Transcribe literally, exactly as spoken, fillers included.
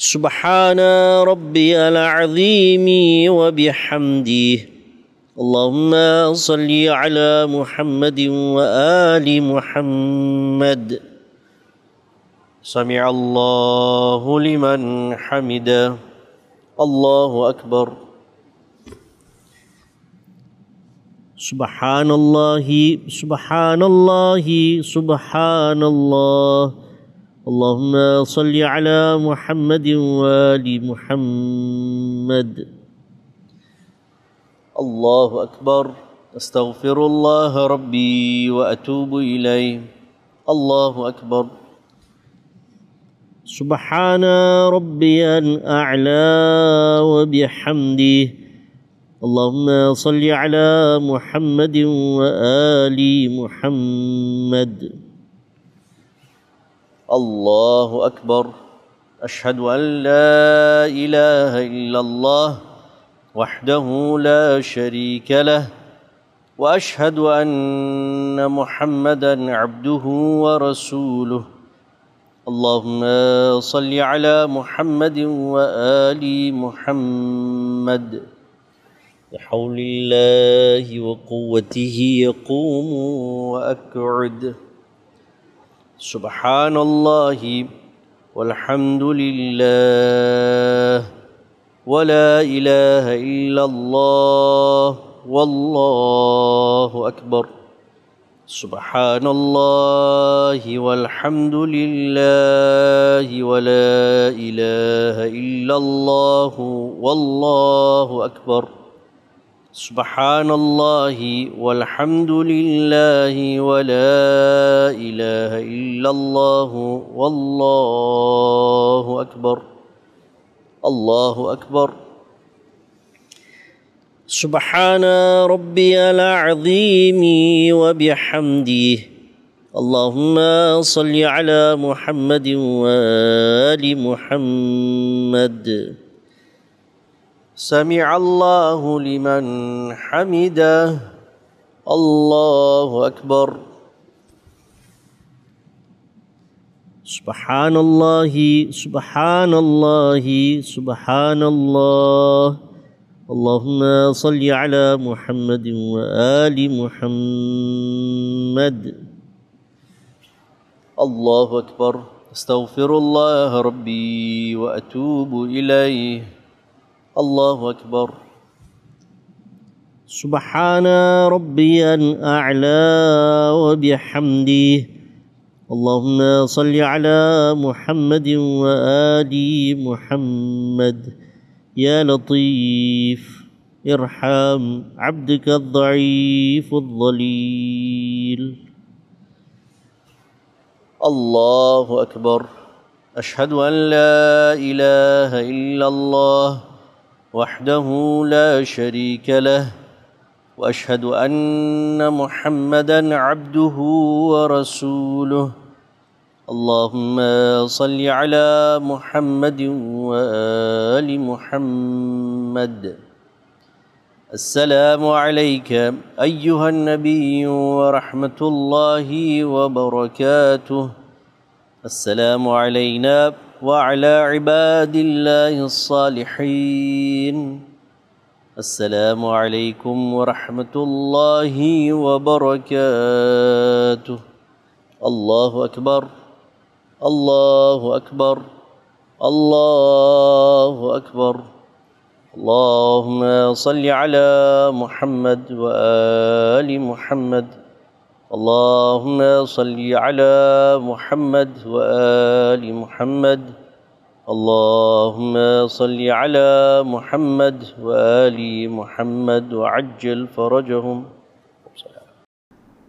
سبحان ربي العظيم وبحمده. اللهم صل على محمد وآل محمد. سمع الله لمن حمده. الله أكبر. سبحان الله سبحان الله سبحان الله. اللهم صل على محمد وآل محمد. الله أكبر. أستغفر الله ربي وأتوب إليه. الله أكبر. سبحان ربي الأعلى وبحمده. اللهم صل على محمد وآل محمد. الله أكبر. أشهد أن لا إله إلا الله وحده لا شريك له، وأشهد أن محمدًا عبده ورسوله. اللهم صل على محمد وآل محمد. بحول الله وقوته يقوم وأقعد. سبحان الله والحمد لله ولا إله إلا الله والله أكبر. سبحان الله والحمد لله ولا إله إلا الله والله أكبر. سبحان الله والحمد لله ولا إله إلا الله والله أكبر. الله أكبر. سبحان ربي العظيم وبحمده. اللهم صل على محمد وآل محمد. سمع الله لمن حمده. الله أكبر. سبحان الله سبحان الله سبحان الله. اللهم صل على محمد وآل محمد. الله أكبر. أستغفر الله ربي وأتوب إليه. الله أكبر. سبحان ربي الأعلى وبحمده. اللهم صل على محمد وآل محمد. يا لطيف ارحم عبدك الضعيف الضليل. الله أكبر. أشهد أن لا إله إلا الله وحده لا شريك له، وأشهد أن محمدًا عبده ورسوله. اللهم صل على محمد وآل محمد. السلام عليك أيها النبي ورحمة الله وبركاته. السلام علينا وعلى عباد الله الصالحين. السلام عليكم ورحمة الله وبركاته. الله أكبر. الله أكبر. الله أكبر. اللهم صل على محمد وآل محمد. اللهم صل على محمد وآل محمد. اللهم صل على محمد وآل محمد وعجل فرجهم.